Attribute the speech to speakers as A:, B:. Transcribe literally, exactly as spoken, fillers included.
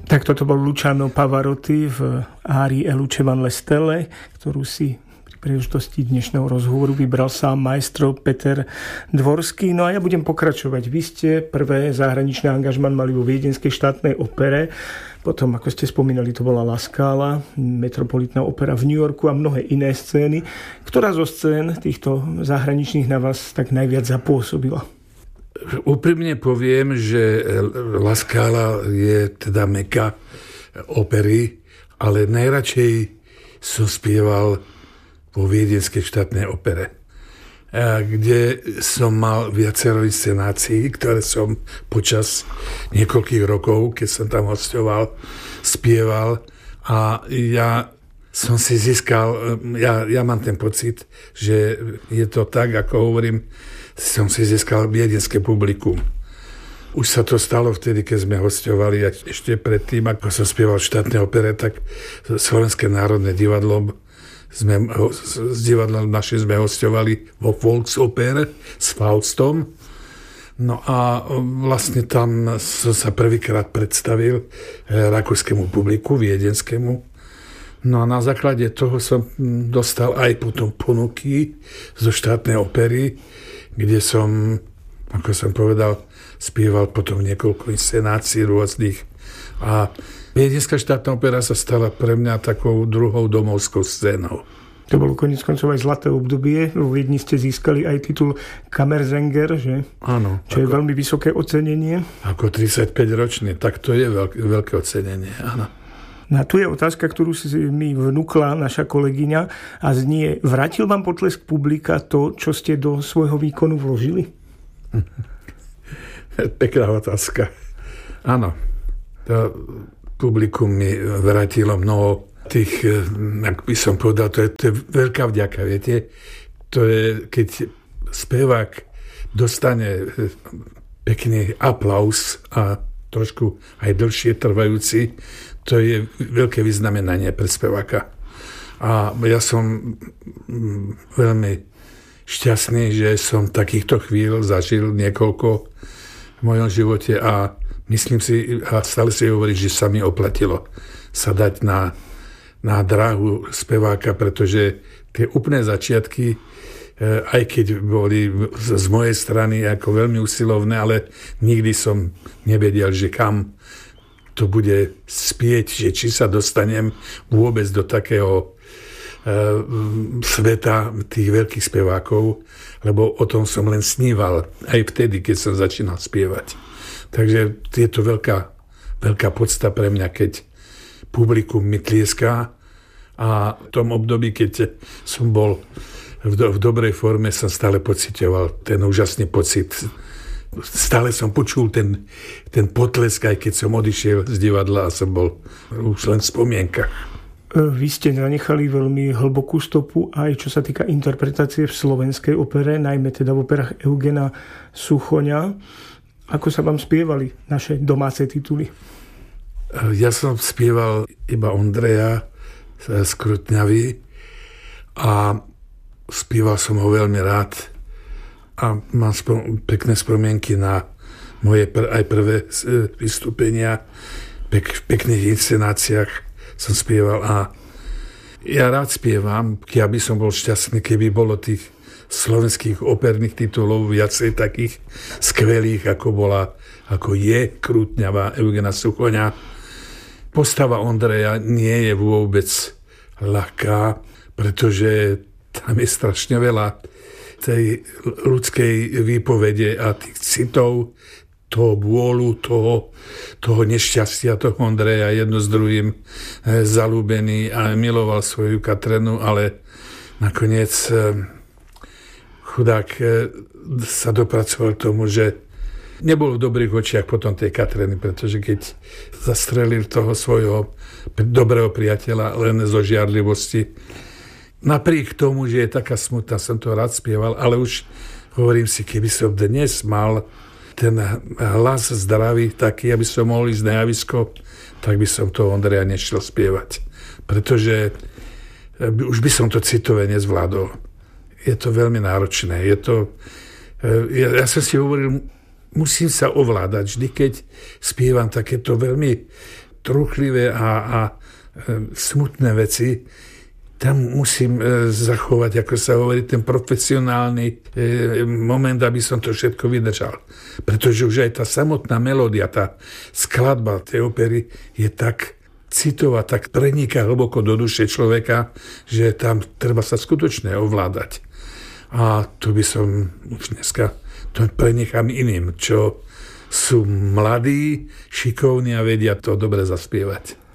A: Tak toto bol Luciano Pavarotti v árii E luce van le stelle, ktorú si pri príležitosti dnešného rozhovoru vybral sám maestro Peter Dvorský. No a ja budem pokračovať. Vy ste prvé zahraničné angažman mali vo Viedenskej štátnej opere. Potom, ako ste spomínali, to bola La Scala, Metropolitná opera v New Yorku a mnohé iné scény. Ktorá zo scén týchto zahraničných na vás tak najviac zapôsobila?
B: Úprimne poviem, že La Scala je teda meka opery, ale najradšej som spieval vo Viedenskej štátnej opere, kde som mal viacero inscenácií, ktoré som počas niekoľkých rokov, keď som tam hostoval, spieval a ja som si získal, ja, ja mám ten pocit, že je to tak, ako hovorím, som si získal viedenské publikum. Už sa to stalo vtedy, keď sme hostovali a ešte predtým, ako som spieval v štátnej opere, tak Slovenské národné divadlo sme, s divadlom našim sme hostovali vo Volksopere s Faustom. No a vlastne tam som sa prvýkrát predstavil rakúskemu publiku, viedenskému. No a na základe toho som dostal aj potom ponuky zo štátnej opery, kde som, ako som povedal, spieval potom niekoľko inscenácií rôznych. A Viedenská štátna opera sa stala pre mňa takou druhou domovskou scénou.
A: To bolo koniec koncov aj zlaté obdobie. Vo Viedni ste získali aj titul Kammersänger, že?
B: Áno.
A: Čo ako, je veľmi vysoké ocenenie.
B: Ako tridsaťpäťročný, tak to je veľké, veľké ocenenie, áno.
A: No a tu je otázka, ktorú si mi vnúkla naša kolegyňa a znie, vrátil vám potlesk publika to, čo ste do svojho výkonu vložili?
B: Pekná otázka. Áno. To publikum mi vrátilo mnoho tých, ak by som povedal, to je, to je veľká vďaka, viete. To je, keď spevák dostane pekný aplaus a trošku aj dlhšie trvajúci, to je veľké vyznamenanie pre speváka. A ja som veľmi šťastný, že som takýchto chvíľ zažil niekoľko v mojom živote a myslím si, a stále si hovorím, že sa mi oplatilo sa dať na, na dráhu speváka, pretože tie úplné začiatky, aj keď boli z mojej strany ako veľmi usilovné, ale nikdy som nevedel, že kam to bude spieť, že či sa dostanem vôbec do takého e, sveta tých veľkých spevákov, lebo o tom som len sníval aj vtedy, keď som začínal spievať. Takže je to veľká, veľká podsta pre mňa, keď publikum mi tlieská a v tom období, keď som bol v, do, v dobrej forme, som stále pociťoval ten úžasný pocit. Stále som počul ten, ten potlesk, aj keď som odišiel z divadla a som bol už len v spomienkach.
A: Vy ste zanechali veľmi hlbokú stopu aj čo sa týka interpretácie v slovenskej opere, najmä teda v operách Eugena Suchoňa. Ako sa vám spievali naše domáce tituly?
B: Ja som spieval iba Ondreja z Krutňavy a spieval som ho veľmi rád. A mám spom- pekné spomienky na moje pr- aj prvé vystúpenia. Pek- v pekných inscenáciách som spieval a ja rád spievam, ja by som bol šťastný, keby bolo tých slovenských operných titulov viacej takých skvelých, ako bola, ako je Krutňava Eugena Suchoňa. Postava Ondreja nie je vôbec ľahká, pretože tam je strašne veľa tej ľudskej výpovede a tých citov, toho bôľu, toho, toho nešťastia, toho Ondreja, jedno s druhým zalúbený a miloval svoju Katrenu, ale nakoniec chudák sa dopracoval k tomu, že nebol v dobrých očiach potom tej Katreny, pretože keď zastrelil toho svojho dobrého priateľa len zo žiarlivosti, napriek tomu, že je taká smutná, som to rád spieval, ale už hovorím si, keby som dnes mal ten hlas zdravý taký, aby som mohol ísť na javisko, tak by som toho Ondreja nešiel spievať. Pretože už by som to citové nezvládol. Je to veľmi náročné. Je to, ja, ja som si hovoril, musím sa ovládať. Vždy, keď spievam takéto veľmi truchlivé a, a smutné veci, tam musím zachovať, ako sa hovorí, ten profesionálny moment, aby som to všetko vydržal. Pretože už aj tá samotná melódia, tá skladba tej opery je tak citová, tak preniká hlboko do duše človeka, že tam treba sa skutočne ovládať. A tu by som už dneska to prenechám iným, čo sú mladí, šikovní a vedia to dobre zaspievať.